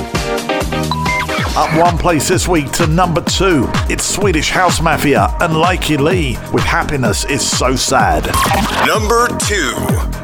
Up one place this week to number 2. It's Swedish House Mafia and Likey Lee with Happiness Is So Sad. Number 2.